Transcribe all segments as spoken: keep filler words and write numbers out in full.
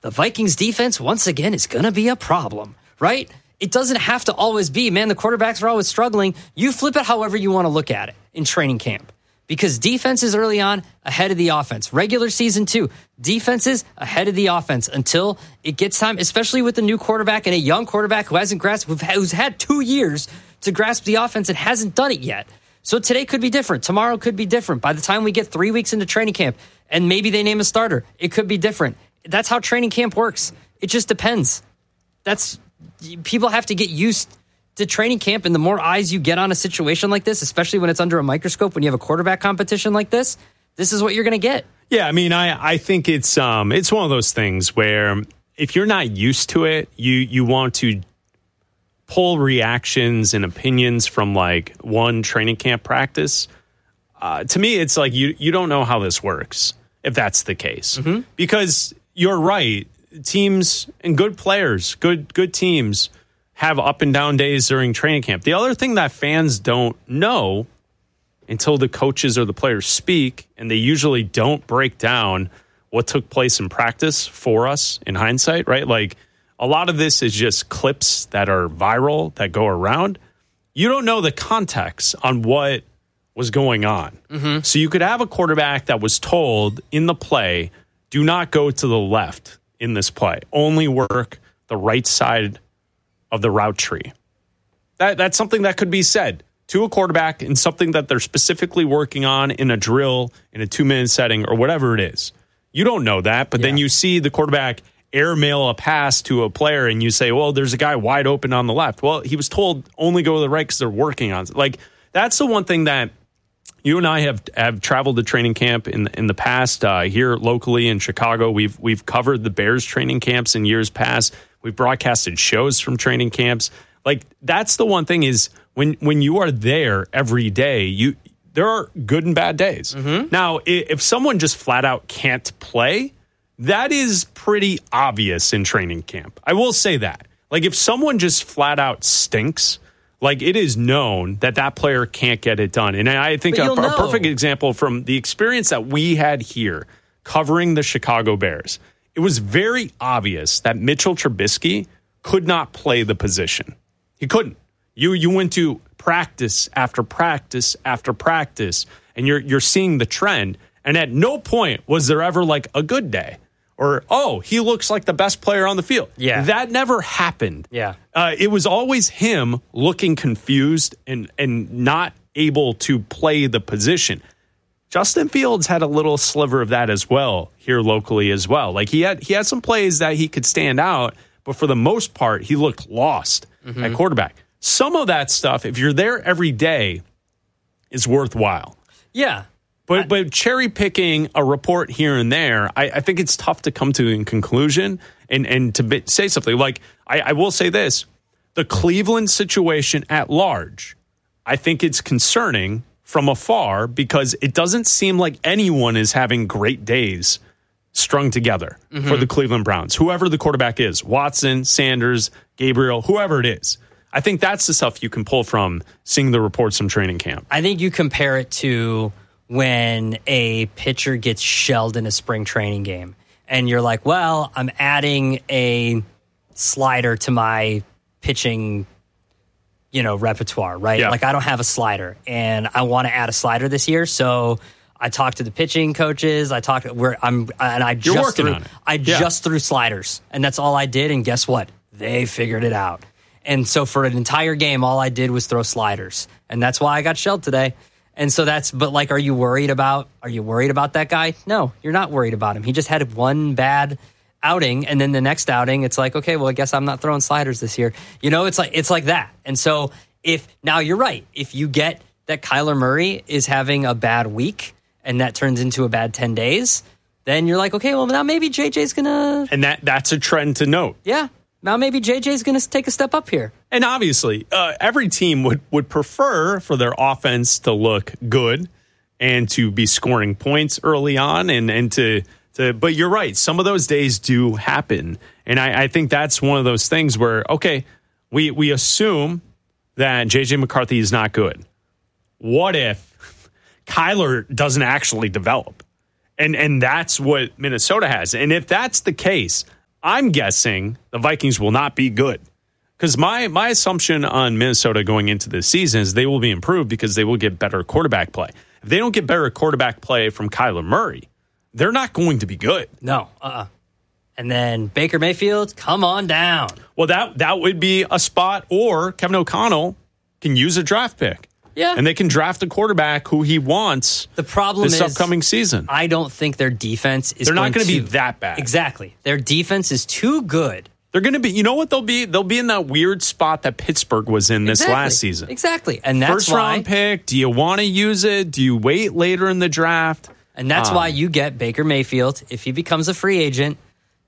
the Vikings defense, once again, is going to be a problem, right? It doesn't have to always be, man, the quarterbacks are always struggling. You flip it however you want to look at it in training camp. Because defenses early on, ahead of the offense. Regular season too, defenses ahead of the offense until it gets time, especially with the new quarterback and a young quarterback who hasn't grasped, who's had two years to grasp the offense and hasn't done it yet. So today could be different. Tomorrow could be different. By the time we get three weeks into training camp and maybe they name a starter, it could be different. That's how training camp works. It just depends. That's people have to get used to training camp, and the more eyes you get on a situation like this, especially when it's under a microscope, when you have a quarterback competition like this, this is what you're going to get. Yeah, I mean, I, I think it's um it's one of those things where if you're not used to it, you you want to pull reactions and opinions from like one training camp practice. Uh, to me, it's like you you don't know how this works if that's the case, mm-hmm. because you're right. Teams and good players, good good teams have up and down days during training camp. The other thing that fans don't know until the coaches or the players speak, and they usually don't break down what took place in practice for us in hindsight, right? Like a lot of this is just clips that are viral that go around. You don't know the context on what was going on. Mm-hmm. So you could have a quarterback that was told in the play, do not go to the left in this play. Only work the right side of the route tree. That that's something that could be said to a quarterback and something that they're specifically working on in a drill, in a two-minute setting, or whatever it is. You don't know that, but yeah. then you see the quarterback airmail a pass to a player and you say, well, there's a guy wide open on the left. Well, he was told only go to the right because they're working on it. Like, that's the one thing that you and I have have traveled to training camp in in the past uh, here locally in Chicago. We've we've covered the Bears training camps in years past. We've broadcasted shows from training camps. Like, that's the one thing is when when you are there every day, you there are good and bad days. Mm-hmm. Now, if someone just flat out can't play, that is pretty obvious in training camp. I will say that. Like, if someone just flat out stinks, like, it is known that that player can't get it done. And I think a, a perfect example from the experience that we had here covering the Chicago Bears, it was very obvious that Mitchell Trubisky could not play the position. He couldn't. You you went to practice after practice after practice, and you're you're seeing the trend. And at no point was there ever like a good day or, oh, he looks like the best player on the field. Yeah. That never happened. Yeah. Uh, it was always him looking confused and and not able to play the position. Justin Fields had a little sliver of that as well here locally as well. Like he had he had some plays that he could stand out, but for the most part, he looked lost mm-hmm. at quarterback. Some of that stuff, if you're there every day, is worthwhile. Yeah. But I, but cherry picking a report here and there, I, I think it's tough to come to a conclusion and, and to be, say something. Like, I, I will say this. The Cleveland situation at large, I think it's concerning from afar because it doesn't seem like anyone is having great days strung together mm-hmm. for the Cleveland Browns. Whoever the quarterback is, Watson, Sanders, Gabriel, whoever it is. I think that's the stuff you can pull from seeing the reports from training camp. I think you compare it to when a pitcher gets shelled in a spring training game and you're like, well, I'm adding a slider to my pitching you know, repertoire, right? Yeah. Like I don't have a slider and I want to add a slider this year. So I talked to the pitching coaches. I talked where I'm and I You're just threw, on it. I yeah. just threw sliders and that's all I did. And guess what? They figured it out. And so for an entire game, all I did was throw sliders. And that's why I got shelled today. And so that's, but like, are you worried about, are you worried about that guy? No, you're not worried about him. He just had one bad outing. And then the next outing, it's like, okay, well, I guess I'm not throwing sliders this year. You know, it's like, it's like that. And so if, now you're right. If you get that Kyler Murray is having a bad week and that turns into a bad ten days, then you're like, okay, well, now maybe J J's going to. And that that's a trend to note. Yeah. Now maybe J J's going to take a step up here. And obviously, uh, every team would, would prefer for their offense to look good and to be scoring points early on. And, and to, to, but you're right. Some of those days do happen. And I, I think that's one of those things where, okay, we, we assume that J J McCarthy is not good. What if Kyler doesn't actually develop? And, and that's what Minnesota has. And if that's the case, I'm guessing the Vikings will not be good. Because my, my assumption on Minnesota going into this season is they will be improved because they will get better quarterback play. If they don't get better quarterback play from Kyler Murray, they're not going to be good. No. Uh-uh. And then Baker Mayfield, come on down. Well, that that would be a spot, or Kevin O'Connell can use a draft pick. Yeah. And they can draft a quarterback who he wants the problem this is, upcoming season. I don't think their defense is They're not going to be to, that bad. Exactly. Their defense is too good. They're going to be, you know what they'll be? They'll be in that weird spot that Pittsburgh was in this exactly. last season. Exactly. And that's First why, round pick. Do you want to use it? Do you wait later in the draft? And that's um, why you get Baker Mayfield if he becomes a free agent.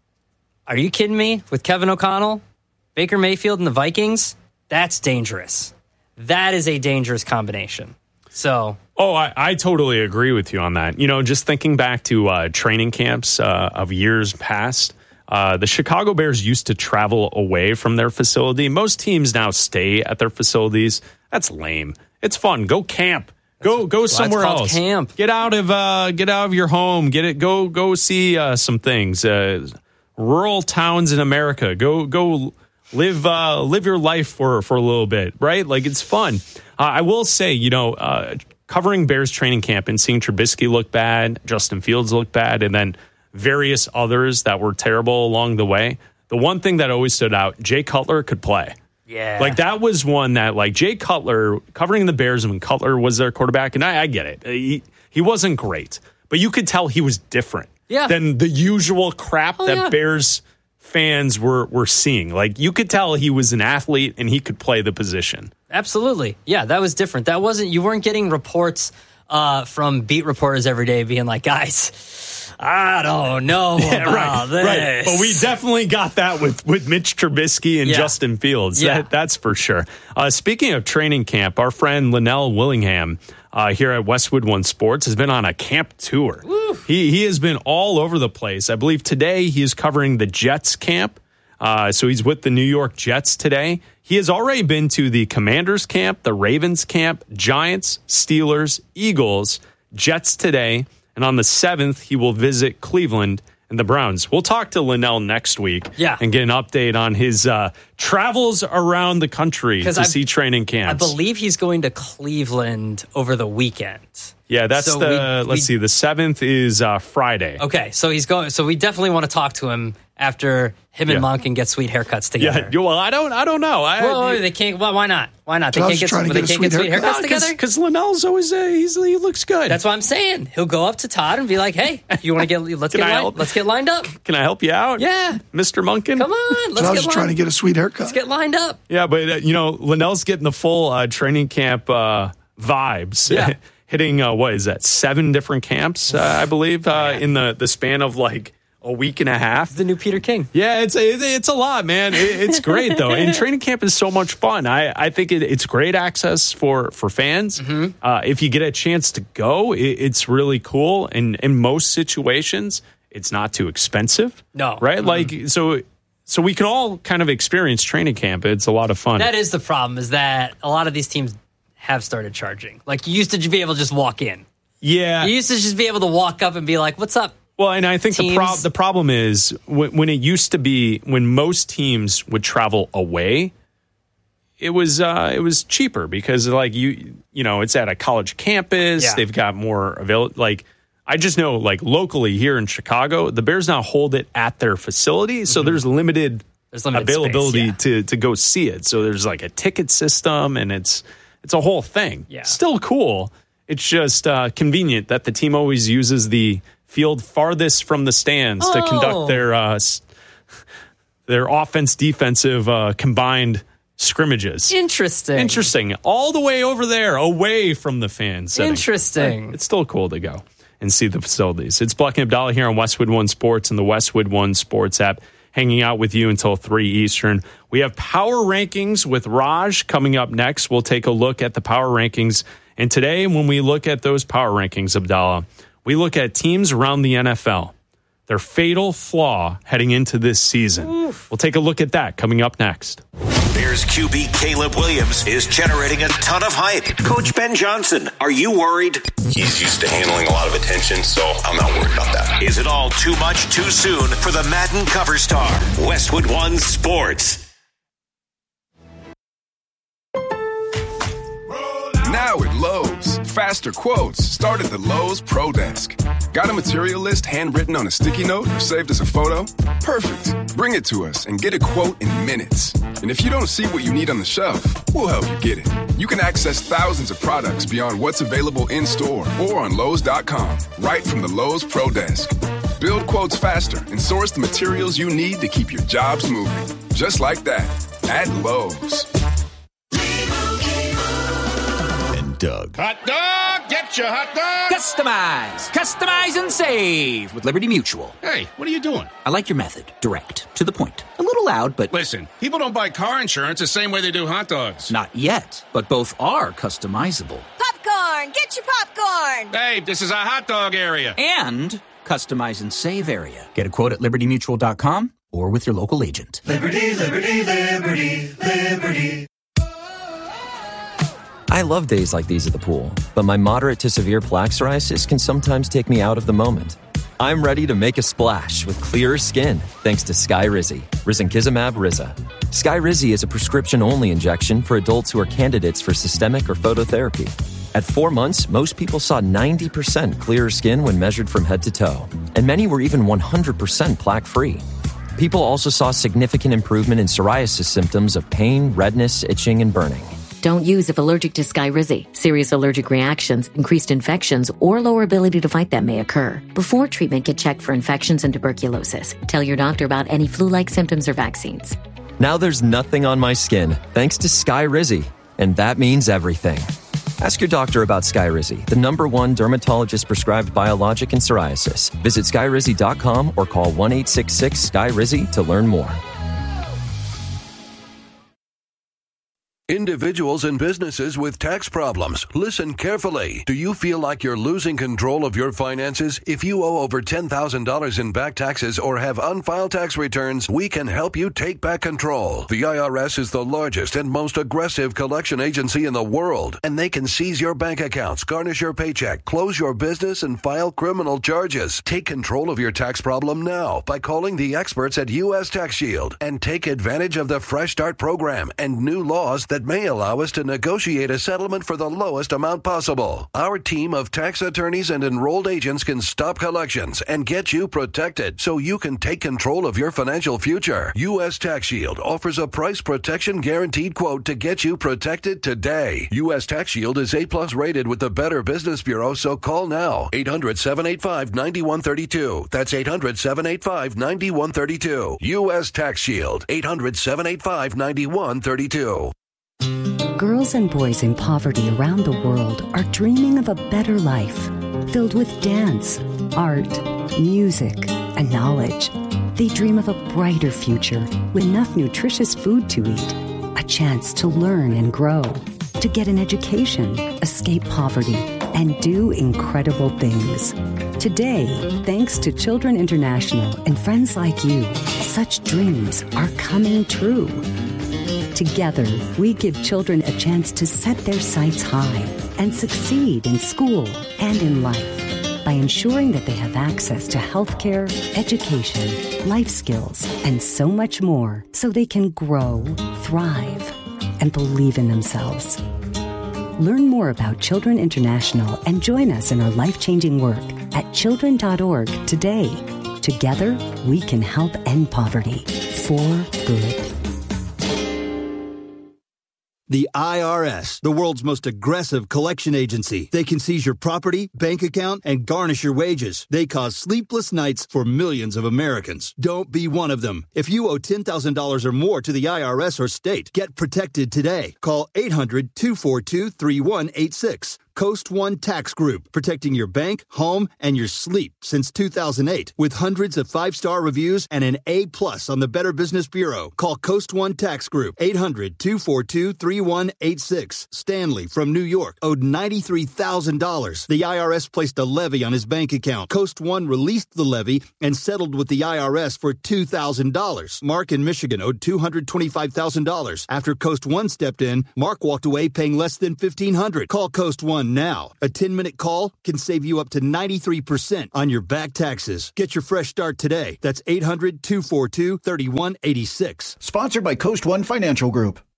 Are you kidding me? With Kevin O'Connell, Baker Mayfield, and the Vikings? That's dangerous. That is a dangerous combination. So, oh, I, I totally agree with you on that. You know, just thinking back to uh, training camps uh, of years past, uh, the Chicago Bears used to travel away from their facility. Most teams now stay at their facilities. That's lame. It's fun. Go camp. Go go somewhere else. Camp. Get out of uh, get out of your home. Get it. Go go see uh, some things. Uh, rural towns in America. Go go live uh, live your life for for a little bit. Right? Like it's fun. Uh, I will say, you know, uh, covering Bears training camp and seeing Trubisky look bad, Justin Fields look bad, and then various others that were terrible along the way. The one thing that always stood out: Jay Cutler could play. Yeah. Like that was one that like Jay Cutler covering the Bears when Cutler was their quarterback. And I, I get it. He, he wasn't great, but you could tell he was different yeah. than the usual crap oh, that yeah. Bears fans were, were seeing. Like you could tell he was an athlete and he could play the position. Absolutely. Yeah, that was different. That wasn't, you weren't getting reports uh, from beat reporters every day being like, guys, I don't know yeah, about right, this. Right. But we definitely got that with, with Mitch Trubisky and yeah. Justin Fields. Yeah. That, that's for sure. Uh, speaking of training camp, our friend Linnell Willingham uh, here at Westwood One Sports has been on a camp tour. Woo. He he has been all over the place. I believe today he is covering the Jets camp. Uh, so he's with the New York Jets today. He has already been to the Commanders camp, the Ravens camp, Giants, Steelers, Eagles, Jets today. And on the seventh, he will visit Cleveland and the Browns. We'll talk to Linnell next week yeah. and get an update on his uh, travels around the country to I, see training camps. I believe he's going to Cleveland over the weekend. Yeah, that's so the, we, let's we, see, the seventh is uh, Friday. Okay, so he's going, so we definitely want to talk to him after him and yeah. Monk can get sweet haircuts together. Yeah, well, I don't, I don't know. I, well, they can't. Well, why not? Why not? They can't get, they get, can't get sweet haircuts no, together because Linnell's always uh, he's, he looks good. That's what I'm saying. He'll go up to Todd and be like, "Hey, you want to get? Let's get lined, let's get lined up. Can I help you out? Yeah, Mister Munkin. Come on, let's I was get just lined. trying to get a sweet haircut. Let's get lined up. Yeah, but uh, you know, Linnell's getting the full uh, training camp uh, vibes. Yeah. Hitting uh, what is that? Seven different camps, uh, I believe, uh, in the the span of like a week and a half. The new Peter King. Yeah, it's it's a lot, man. It, it's great though, and training camp is so much fun. I, I think it, it's great access for for fans. Mm-hmm. Uh, if you get a chance to go, it, it's really cool. And in most situations, it's not too expensive. No, right? Mm-hmm. Like so. So we can all kind of experience training camp. It's a lot of fun. That is the problem, is that a lot of these teams have started charging. Like, you used to be able to just walk in. Yeah. You used to just be able to walk up and be like, what's up? Well, and I think teams? the, pro- the problem is when, when it used to be, when most teams would travel away, it was uh, it was cheaper because, like, you you know, it's at a college campus. Yeah. They've got more available. Like, I just know, like, locally here in Chicago, the Bears now hold it at their facility. So mm-hmm. there's limited, there's limited availability space, yeah. to, to go see it. So there's like a ticket system and it's it's a whole thing. Yeah. Still cool. It's just uh, convenient that the team always uses the field farthest from the stands oh. to conduct their uh, their offense defensive uh, combined scrimmages. Interesting. Interesting. All the way over there, away from the fans. Setting. Interesting. It's still cool to go and see the facilities. It's Buck and Abdallah here on Westwood One Sports and the Westwood One Sports app, hanging out with you until three Eastern. We have Power Rankings with Raj coming up next. We'll take a look at the Power Rankings. And today, when we look at those Power Rankings, Abdallah, we look at teams around the N F L, their fatal flaw heading into this season. Oof. We'll take a look at that coming up next. Bears Q B Caleb Williams is generating a ton of hype. Coach Ben Johnson, are you worried? He's used to handling a lot of attention, so I'm not worried about that. Is it all too much too soon for the Madden cover star? Westwood One Sports. Now at Lowe's, faster quotes start at the Lowe's Pro Desk. Got a material list handwritten on a sticky note or saved as a photo? Perfect. Bring it to us and get a quote in minutes. And if you don't see what you need on the shelf, we'll help you get it. You can access thousands of products beyond what's available in-store or on Lowe's dot com, right from the Lowe's Pro Desk. Build quotes faster and source the materials you need to keep your jobs moving. Just like that, at Lowe's. Doug. Hot dog! Get your hot dog! Customize! Customize and save with Liberty Mutual. Hey, what are you doing? I like your method. Direct. To the point. A little loud, but... Listen, people don't buy car insurance the same way they do hot dogs. Not yet, but both are customizable. Popcorn! Get your popcorn! Hey, this is a hot dog area. And customize and save area. Get a quote at liberty mutual dot com or with your local agent. Liberty, liberty, liberty, liberty. I love days like these at the pool, but my moderate to severe plaque psoriasis can sometimes take me out of the moment. I'm ready to make a splash with clearer skin thanks to Skyrizi, risankizumab Riza. Skyrizi is a prescription-only injection for adults who are candidates for systemic or phototherapy. At four months, most people saw ninety percent clearer skin when measured from head to toe, and many were even one hundred percent plaque-free. People also saw significant improvement in psoriasis symptoms of pain, redness, itching, and burning. Don't use if allergic to Skyrizi. Serious allergic reactions, increased infections, or lower ability to fight them may occur. Before treatment, get checked for infections and tuberculosis. Tell your doctor about any flu-like symptoms or vaccines. Now there's nothing on my skin, thanks to Skyrizi, and that means everything. Ask your doctor about Skyrizi, the number one dermatologist-prescribed biologic in psoriasis. Visit skyrizi dot com or call one eight six six Skyrizi to learn more. Individuals and businesses with tax problems, listen carefully. Do you feel like you're losing control of your finances? If you owe over ten thousand dollars in back taxes or have unfiled tax returns, we can help you take back control. The I R S is the largest and most aggressive collection agency in the world, and they can seize your bank accounts, garnish your paycheck, close your business, and file criminal charges. Take control of your tax problem now by calling the experts at U S Tax Shield and take advantage of the Fresh Start program and new laws that may allow us to negotiate a settlement for the lowest amount possible. Our team of tax attorneys and enrolled agents can stop collections and get you protected so you can take control of your financial future. U S Tax Shield offers a price protection guaranteed quote to get you protected today. U S Tax Shield is A plus rated with the Better Business Bureau, so call now. eight hundred, seven eight five, nine one three two. That's eight hundred, seven eight five, nine one three two. U S Tax Shield. eight hundred, seven eight five, nine one three two. Girls and boys in poverty around the world are dreaming of a better life, filled with dance, art, music, and knowledge. They dream of a brighter future with enough nutritious food to eat, a chance to learn and grow, to get an education, escape poverty, and do incredible things. Today, thanks to Children International and friends like you, such dreams are coming true. Together, we give children a chance to set their sights high and succeed in school and in life by ensuring that they have access to healthcare, education, life skills, and so much more so they can grow, thrive, and believe in themselves. Learn more about Children International and join us in our life-changing work at children dot org today. Together, we can help end poverty for good. The I R S, the world's most aggressive collection agency. They can seize your property, bank account, and garnish your wages. They cause sleepless nights for millions of Americans. Don't be one of them. If you owe ten thousand dollars or more to the I R S or state, get protected today. Call eight hundred, two four two, three one eight six. Coast One Tax Group, protecting your bank, home, and your sleep since two thousand eight. With hundreds of five-star reviews and an A plus on the Better Business Bureau. Call Coast One Tax Group, eight hundred, two four two, three one eight six. Stanley from New York owed ninety-three thousand dollars. The I R S placed a levy on his bank account. Coast One released the levy and settled with the I R S for two thousand dollars. Mark in Michigan owed two hundred twenty-five thousand dollars. After Coast One stepped in, Mark walked away paying less than fifteen hundred dollars. Call Coast One now. A ten-minute call can save you up to ninety-three percent on your back taxes. Get your fresh start today. That's eight hundred, two four two, three one eight six. Sponsored by Coast One Financial Group.